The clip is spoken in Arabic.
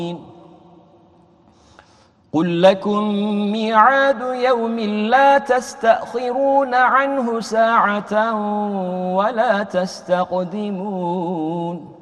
قل لكم ميعاد يوم لا تستأخرون عنه ساعة ولا تستقدمون